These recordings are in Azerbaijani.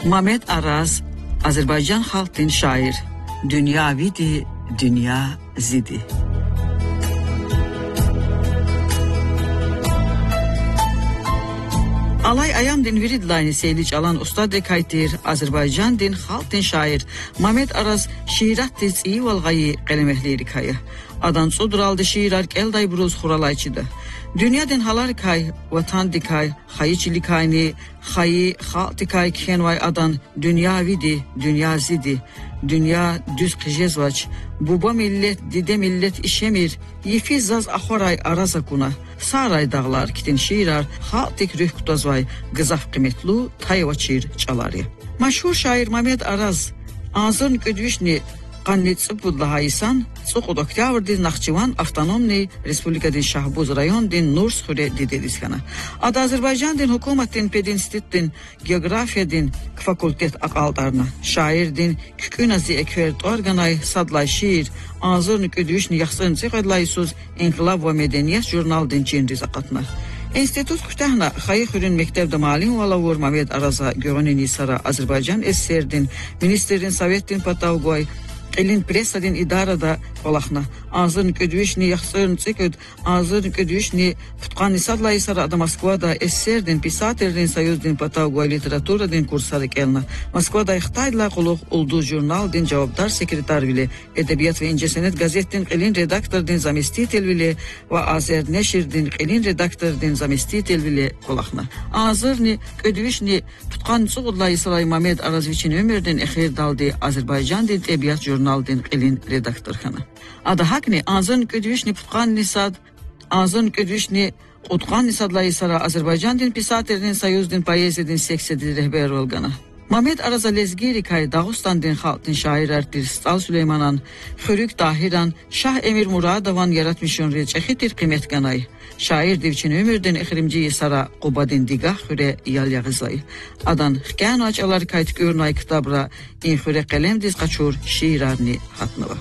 Mamed Araz, Azerbaycan halkın şair. Dünya vidi, dünya zidi. Alay ayam din viridlayni seyliç alan ustad dekaytir, Azerbaycan din halkın şair. Mamed Araz şiirat tiz iyi valgayı kelimehleri kayı. Adan suduraldı şiirar elday bruz huralayçıdı. Dünya din halar kay, vatan dikay, hayı çilikayni, hayı halk dikay kenvay adan dünya vidi, dünya zidi. Dünya düz kıjezvaç, buba millet, dide millet işemir, yifi zaz ahoray araza kuna. Saray dağlar kitin şiirar, halk dik rüh kutazvay, gızaf kıymetlu, tayvaçir çaları. Maşhur şair Mamed Araz, Azırn Ködüşni, Qannitsi Budlahaysan, Soqod Oktyabr din Naxçıvan Avtonomni Respublika din Şahbuz rayon din Nurs Xure didediskana. Ad Azerbaycan din hukumat din pedinstitut din geografiya din fakultet aqaldarna. Şair din kükunazi ekvert organay sadlay şiir, Azırn Ködüşni yaxsın tsiqadlaysuz İnqilab ve Medeniyet jurnal din cinriz aqatnar. İnstitut Kütahna Xayı Xürün Mektebde Malin Valavur Mamed Araza Görüneni Sara Azerbaycan Esserdin Ministerin Sovettin Patavgoy Elin Presadin idarada olaqna Azırn Ködüşni yaxsın tsiqad Azırn Ködüşni Tutqan Sadlay Sara da Moskvada Esserdin Pisatelrin Soyuzdin Patavgoy literatura din kursları kelna Moskvada Xitayla quluq uldu jurnal din javabdar sekretar bile Edebiyat ve İncesenet gazetin elin redaktor din zamestitel bile ve Azer Neşir din elin redaktor din zamestitel bile olaqna Azırn Ködüşni Tutqan Suğudlay Saray Mamed Arazviçin ömürdin exir daldi Azerbaycan din Edebiyat jurnal din elin redaktor xana Ada hakni Azırn Ködüşni Tutqan Nisad Azırn Ködüşni Utqan Nisadlay Sara Azerbaycan din Pisatelrin Soyuz din Poeziya din seksedi rehber olgana Mamed Araza lezgiri kay Dağıstan din halkın şair artir Stal Süleymanan Xörük Dahiran Şah Emir Muradovan yaratmışın reçehitir kıymet ganay Şair divçin ömürdün ekrimci Sara Qubadin digah xüre yal yağızay Adan xken açalar kayt görnay kitabra in xüre qalem diz qaçur şiirarni hatnava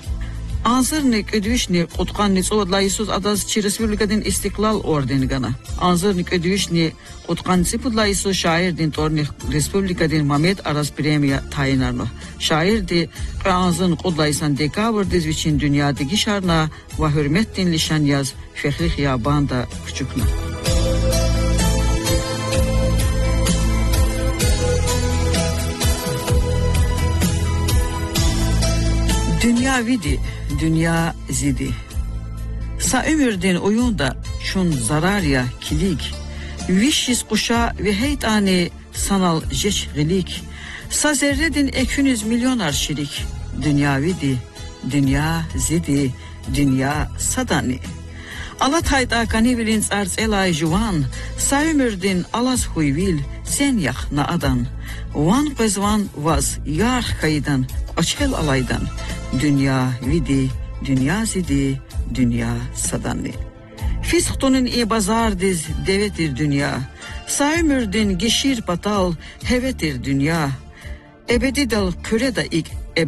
Azırn Ködüşni Qutqan Nitsodlaysuz adaz Çi Respublikadin İstiklal ordeni gana. Azırn Ködüşni Qutqan Nitsodlaysuz şair din torni Respublikadin Mamed Araz premiya tayinarno. Şair di Azırn Qudlaysan dekabr dizviçin dünyadagi şarna ve hürmet din lişan yaz fehri xiyabanda küçükna. Dünya vidi, dünya zidi. Sa ömürdin oyunda şun zararya kilik. Vişis kuşa ve heytani sanal jeçgilik. Sa zerredin 200 milyon arşirik. Dünya vidi, dünya zidi, dünya sadani. Ala tayda kanivilin arz elay juvan. Sa ömürdin alas huyvil sen yak na adan. Van qezvan vaz yar kaydan, açel alaydan. Dünya vidi, dünya zidi, dünya sadanni. Fisqtunun i bazar diz devetir dünya. Sa ömürdin geçir patal hevetir dünya. Ebedi dal köre da ik